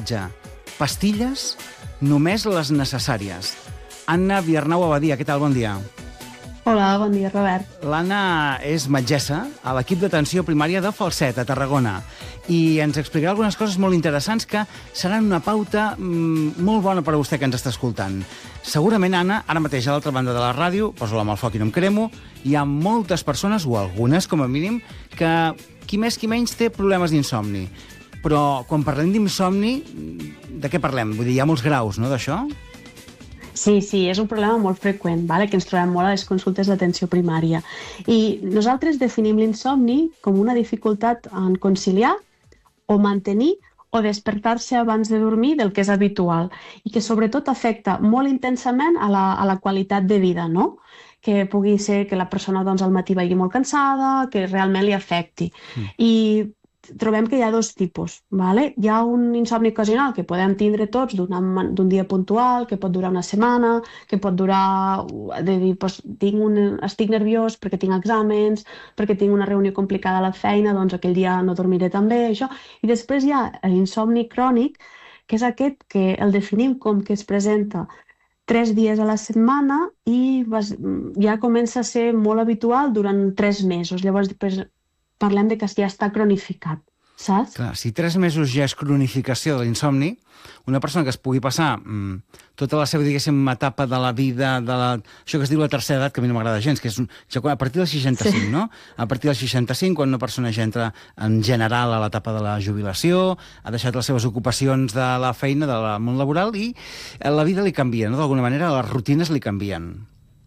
missatge. Pastilles, només les necessàries. Anna Viarnau Abadia, què tal? Bon dia. Hola, bon dia, Robert. L'Anna és metgessa a l'equip d'atenció primària de Falset, a Tarragona, i ens explicarà algunes coses molt interessants que seran una pauta molt bona per a vostè que ens està escoltant. Segurament, Anna, ara mateix a l'altra banda de la ràdio, poso la mà al foc i no em cremo, hi ha moltes persones, o algunes com a mínim, que qui més qui menys té problemes d'insomni. Però quan parlem d'insomni, de què parlem? Vull dir, hi ha molts graus, no, d'això? Sí, és un problema molt freqüent, vale? Que ens trobem molt a les consultes d'atenció primària. I nosaltres definim l'insomni com una dificultat en conciliar o mantenir o despertar-se abans de dormir del que és habitual i que sobretot afecta molt intensament a la qualitat de vida, no? Que pugui ser que la persona doncs, al matí vagi molt cansada, que realment li afecti. I trobem que hi ha dos tipus. Vale? Hi ha un insomni ocasional que podem tindre tots d'un dia puntual, que pot durar una setmana, que pot durar de dir, doncs, estic nerviós perquè tinc exàmens, perquè tinc una reunió complicada a la feina, doncs aquell dia no dormiré tan bé, això. I després hi ha l'insomni crònic, que és aquest que el definim com que es presenta 3 dies a la setmana i ja comença a ser molt habitual durant 3 mesos. Llavors, després parlem de que ja està cronificat, saps? Clar, si 3 mesos ja és cronificació de l'insomni, una persona que es pugui passar tota la seva, diguéssim, etapa de la vida, això que es diu la tercera edat, que a mi no m'agrada gens, que és a partir dels 65, sí. No? A partir dels 65, quan una persona ja entra en general a l'etapa de la jubilació, ha deixat les seves ocupacions de la feina, del món laboral, i la vida li canvia, no? D'alguna manera, les rutines li canvien.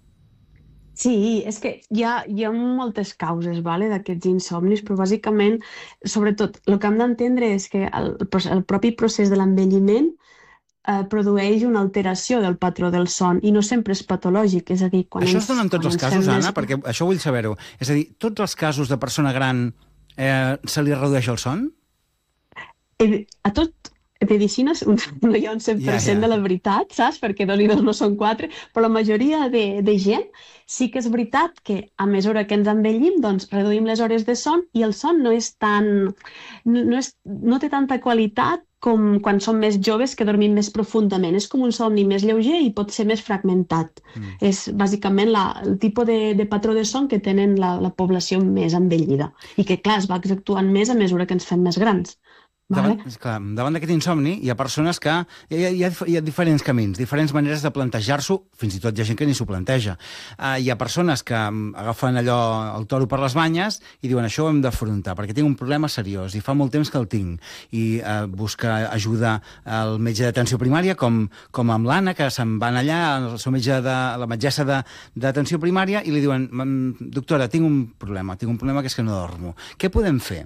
Sí, és que hi ha moltes causes, vale, d'aquests insomnis, però bàsicament, sobretot, el que hem d'entendre és que el propi procés de l'envelliment produeix una alteració del patró del son i no sempre és patològic, és a dir... Això es dona en tots els casos, Anna? Perquè això vull saber-ho. És a dir, tots els casos de persona gran se li redueix el son? A tot... Medicina no hi ha un 100% de la veritat, saps? Perquè 2 i 2 no són 4, però la majoria de gent sí que és veritat que a mesura que ens envellim, doncs reduïm les hores de son i el son no és tan... no té tanta qualitat com quan som més joves que dormim més profundament. És com un somni més lleuger i pot ser més fragmentat. És bàsicament el tipus de patró de son que tenen la població més envellida i que, clar, es va accentuant més a mesura que ens fem més grans. Davant d'aquest insomni hi ha persones que... Hi ha diferents camins, diferents maneres de plantejar-s'ho, fins i tot hi ha gent que ni s'ho planteja. Hi ha persones que agafen allò, el toro per les banyes, i diuen això ho hem d'afrontar, perquè tinc un problema seriós, i fa molt temps que el tinc. I busca ajuda al metge d'atenció primària, com amb l'Anna, que se'n van allà, el seu metge, la metgessa d'atenció primària, i li diuen, doctora, tinc un problema que és que no dormo. Què podem fer?